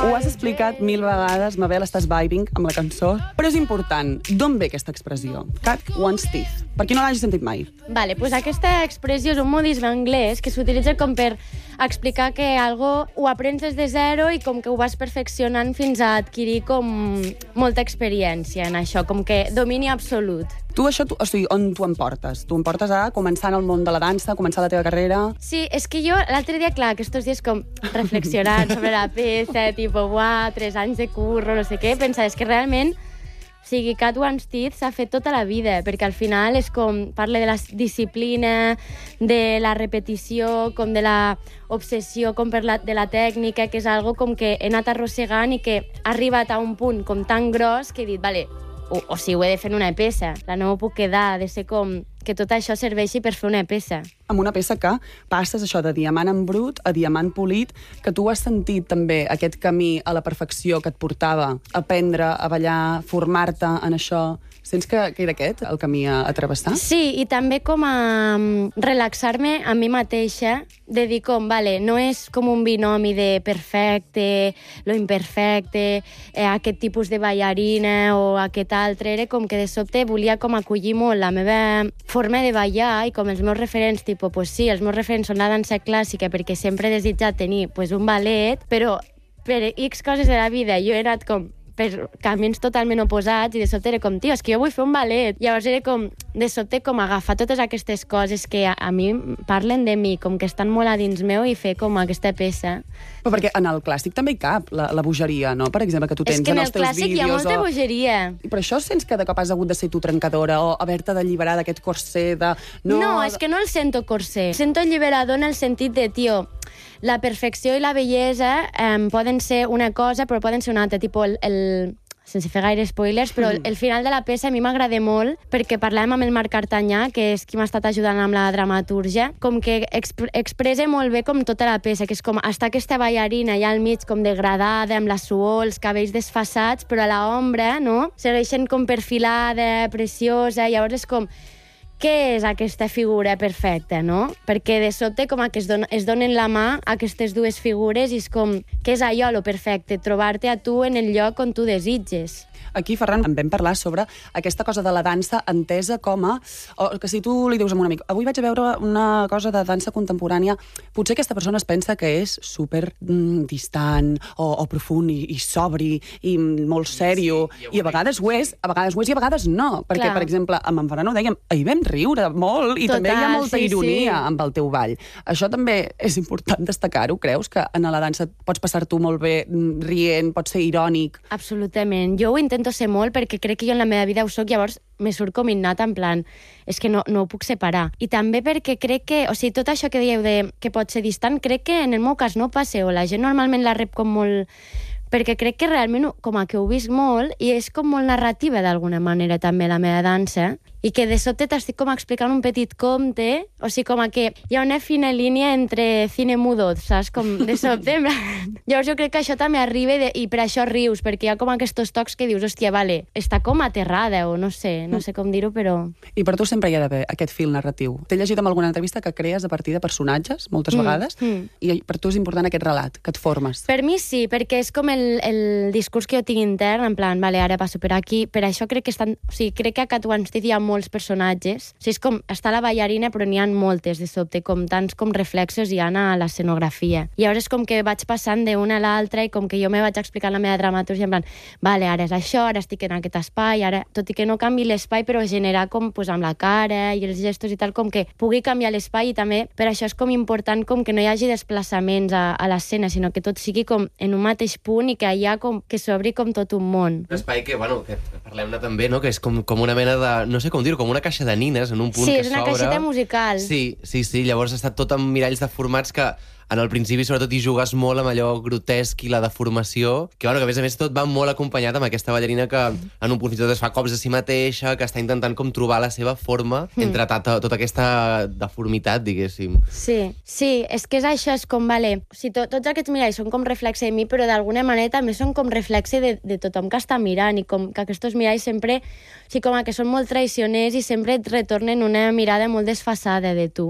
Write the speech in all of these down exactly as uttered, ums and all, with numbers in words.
Ho has explicat mil vegades, Mabel, estàs vibing amb la cançó, però és important. D'on ve aquesta expressió? Cut one's teeth. Per qui no l'hagi sentit mai. Vale, pues aquesta expressió és un modisme anglès que s'utilitza com per explicar que algo ho aprens des de zero i com que ho vas perfeccionant fins a adquirir com molta experiència en això, com que domini absolut. Tu això, tu, o sigui, on tu em portes? Tu em portes a començar en el món de la dansa, començar la teva carrera? Sí, és que jo l'altre dia, clar, aquests dies com reflexionant sobre la peça, tipo, uah, tres anys de curro, no sé què, pensar, és que realment, o sigui, Cut One's Teeth s'ha fet tota la vida, perquè al final és com, parla de la disciplina, de la repetició, com de la obsessió com per la, de la tècnica, que és algo com que he anat arrossegant i que ha arribat a un punt com tan gros que he dit, vale, o, o sigui, ho he de fer en una peça, la no m'ho puc quedar, ha de ser com que tot això serveixi per fer una peça. Amb una peça que passes això de diamant en brut a diamant polit, que tu has sentit també aquest camí a la perfecció que et portava a aprendre, a ballar, formar-te en això. Sents que, que era aquest el camí a, a travessar? Sí, i també com a um, relaxar-me a mi mateixa, de dir com, vale, no és com un binomi de perfecte, lo imperfecte, eh, aquest tipus de ballarina o aquest altre, era com que de sobte volia com acollir molt la meva forma de ballar i com els meus referents, tipus, pues sí, els meus referents són la dansa clàssica perquè sempre he desitjat tenir pues, un ballet, però per X coses de la vida jo he anat com per camins totalment oposats i de sobte era com, tio, és que jo vull fer un ballet. Llavors era com, de sobte, com agafar totes aquestes coses que a, a mi parlen de mi, com que estan molt a dins meu i fer com aquesta peça. Però perquè en el clàssic també hi cap la, la bogeria, no? Per exemple, que tu tens en els teus vídeos. És que en el clàssic hi ha molta o... bogeria. I per això sents que de cop has hagut de ser tu trencadora o haver-te d'alliberar d'aquest corser de... No... no, és que no el sento corser. Sento alliberador en el sentit de, tio, la perfecció i la bellesa eh, poden ser una cosa, però poden ser una altra. Tipo, el, el, sense fer gaire spoilers, però el, el final de la peça a mi m'agrada molt perquè parlàvem amb el Marc Artanyà, que és qui m'ha estat ajudant amb la dramatúrgia, com que exp expressa molt bé com tota la peça, que és com està aquesta ballarina allà al mig com degradada, amb la suor, els cabells desfassats, però a l'ombra, no? Segueixen com perfilada, preciosa, llavors és com... Què és aquesta figura perfecta, no? Perquè de sobte com que es, don es donen la mà aquestes dues figures i és com, què és allò, lo perfecte? Trobar-te a tu en el lloc on tu desitges. Aquí, Ferran, en vam parlar sobre aquesta cosa de la dansa entesa com a... O que si tu li dius a un amic, avui vaig a veure una cosa de dansa contemporània, potser aquesta persona es pensa que és super mm, distant o, o profund i, i sobri i molt sèrio, sí, i a vegades ho és, a vegades ho és i a vegades no. Perquè, clar, per exemple, amb en Ferran ho dèiem, ahir vam riure molt i total, també hi ha molta sí, ironia sí. amb el teu ball. Això també és important destacar-ho, creus? Que en la dansa pots passar tu molt bé rient, pots ser irònic? Absolutament. Jo ho intento ser molt perquè crec que jo en la meva vida ho soc, llavors me surt com innat en plan, és que no, no ho puc separar. I també perquè crec que, o sigui, tot això que dieu de que pot ser distant, crec que en el meu cas no passa, o la gent normalment la rep com molt... perquè crec que realment com a que ho visc molt i és com molt narrativa d'alguna manera també la meva dansa, i que de sobte t'estic com explicant un petit conte, o sigui, com a que hi ha una fina línia entre cine mudo, saps? Com de sobte. Llavors jo crec que això també arriba i, de, i per això rius, perquè hi ha com aquests tocs que dius, hòstia, vale, està com aterrada, o no sé, no sé com dir-ho, però... I per tu sempre hi ha d'haver aquest fil narratiu. T'he llegit en alguna entrevista que crees a partir de personatges, moltes mm, vegades, mm. i per tu és important aquest relat, que et formes. Per mi sí, perquè és com el, el discurs que jo tinc intern, en plan, vale, ara passo per aquí, per això crec que estan... O sigui, crec que a Cut One's Teeth hi ha molts personatges. O sigui, és com, està la ballarina, però n'hi ha moltes de sobte, com tants com reflexos hi ha a l'escenografia. I llavors és com que vaig passant d'una a l'altra i com que jo me vaig explicant la meva dramatúrgia en plan, vale, ara és això, ara estic en aquest espai, ara, tot i que no canvi l'espai, però generar com, pues, amb la cara i els gestos i tal, com que pugui canviar l'espai i també per això és com important com que no hi hagi desplaçaments a, a l'escena, sinó que tot sigui com en un mateix punt i que hi ha com, que s'obri com tot un món. Un espai que, bueno, que parlem-ne també, no?, que és com, com una mena de, no sé com dir-ho, com una caixa de nines en un punt sí, que s'obre. Sí, és una caixeta musical. Sí, sí, sí, llavors està tot amb miralls deformats que en el principi sobretot hi jugues molt amb allò grotesc i la deformació, que, bueno, que a més a més tot va molt acompanyat amb aquesta ballarina que en un punt fins i tot es fa cops a si mateixa, que està intentant com trobar la seva forma mm. entre tota, tota aquesta deformitat, diguéssim. Sí, sí, és que és això, és com, vale, o sigui, to, tots aquests miralls són com reflexe de mi, però d'alguna manera també són com reflexe de, de tothom que està mirant i com que aquests miralls sempre, o sigui, com que són molt traicioners i sempre et retornen una mirada molt desfasada de tu.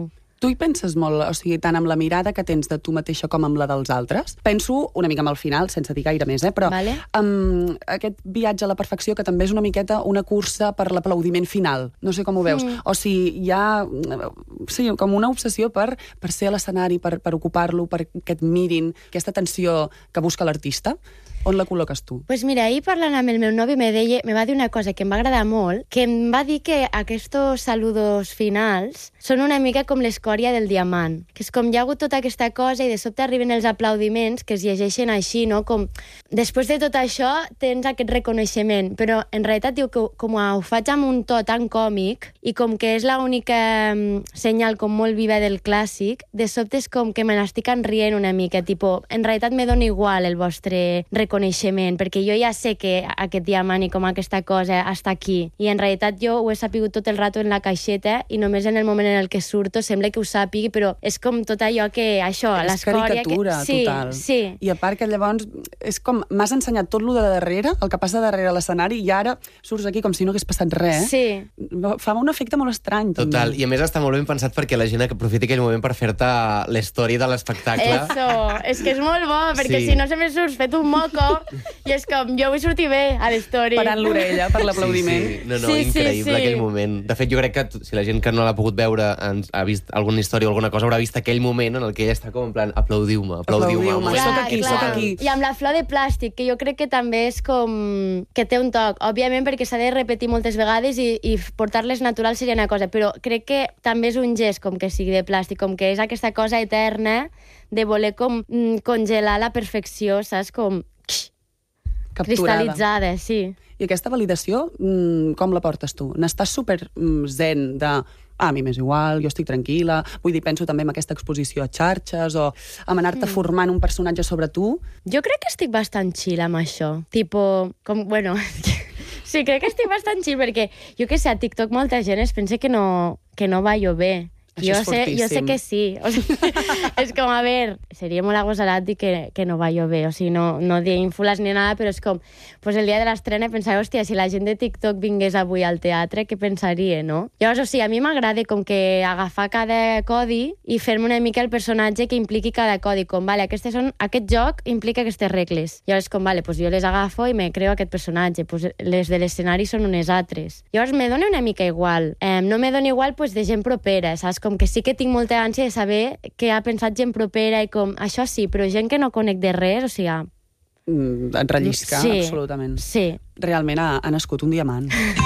Tu hi penses molt, o sigui, tant amb la mirada que tens de tu mateixa com amb la dels altres? Penso una mica amb el final, sense dir gaire més, eh? Però vale. amb aquest viatge a la perfecció, que també és una miqueta una cursa per l'aplaudiment final. No sé com ho veus. Mm. O sigui, hi ha sí, com una obsessió per, per ser a l'escenari, per, per ocupar-lo, per que et mirin, aquesta atenció que busca l'artista. On la col·loques tu? Pues mira, ahir parlant amb el meu nòvio me, deia, me va dir una cosa que em va agradar molt, que em va dir que aquests saludos finals són una mica com l'escòria del diamant, que és com hi ha hagut tota aquesta cosa i de sobte arriben els aplaudiments que es llegeixen així, no? Com després de tot això tens aquest reconeixement, però en realitat diu que com ho faig amb un to tan còmic i com que és l'única senyal com molt viva del clàssic, de sobte és com que me n'estic enrient una mica, tipo, en realitat me dona igual el vostre reconeixement coneixement, perquè jo ja sé que aquest diamant i com aquesta cosa està aquí. I en realitat jo ho he sapigut tot el rato en la caixeta i només en el moment en el que surto sembla que ho sàpigui, però és com tot allò que, això, l'escòria... És caricatura, que... sí, total. Sí. I a part que llavors és com, m'has ensenyat tot lo de darrere, el que passa darrere l'escenari, i ara surts aquí com si no hagués passat res. Sí. Fa un efecte molt estrany. Total, també. I a més està molt ben pensat perquè la gent aprofita aquell moment per fer-te l'història de l'espectacle. Eso, és que és molt bo, perquè Sí. si no sempre surts fet un moco i és com, jo vull sortir bé a l'història. Parant l'orella per l'aplaudiment. Sí, sí. No, no, Sí, sí, increïble sí. aquell moment. De fet, jo crec que si la gent que no l'ha pogut veure ens ha vist alguna història o alguna cosa haurà vist aquell moment en el que ella està com en plan aplaudiu-me, aplaudiu-me. Aplaudiu-me. molt. Soc aquí, soc aquí. I amb la flor de plàstic, que jo crec que també és com... que té un toc. Òbviament perquè s'ha de repetir moltes vegades i, i portar-les naturals seria una cosa, però crec que també és un gest com que sigui de plàstic, com que és aquesta cosa eterna de voler com mm, congelar la perfecció, saps? Com... Capturada. Cristal·litzada, sí. I aquesta validació, mm, com la portes tu? N'estàs super mm, zen de... Ah, a mi m'és igual, jo estic tranquil·la. Vull dir, penso també en aquesta exposició a xarxes o en anar-te mm. formant un personatge sobre tu. Jo crec que estic bastant chill amb això. Tipo, com, bueno... sí, crec que estic bastant chill perquè, jo que sé, a TikTok molta gent es pensa que no, que no va jo bé. Això jo és sé, jo sé fortíssim. que sí. O sigui, és com, a veure, seria molt agosarat dir que, que no va jo bé. O sigui, no, no dir ínfules ni nada, però és com, pues el dia de l'estrena pensava, hòstia, si la gent de TikTok vingués avui al teatre, què pensaria, no? Llavors, o sigui, a mi m'agrada com que agafar cada codi i fer-me una mica el personatge que impliqui cada codi. Com, vale, aquestes són, aquest joc implica aquestes regles. Llavors, com, vale, pues jo les agafo i me creo aquest personatge. Pues les de l'escenari són unes altres. Llavors, me dona una mica igual. Eh, no me dona igual pues, de gent propera, saps? Com que sí que tinc molta ànsia de saber què ha pensat gent propera i com, això sí, però gent que no conec de res, o sigui... Mm, et rellisca, sí, absolutament. Sí. Realment ha, ha nascut un diamant.